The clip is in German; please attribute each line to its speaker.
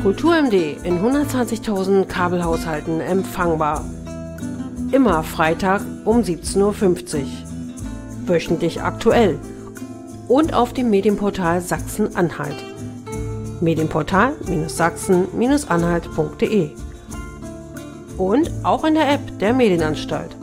Speaker 1: KulturMD in 120.000 Kabelhaushalten empfangbar. Immer Freitag um 17:50 Uhr. Wöchentlich aktuell. Und auf dem Medienportal Sachsen-Anhalt. Medienportal-sachsen-anhalt.de. Und auch in der App der Medienanstalt.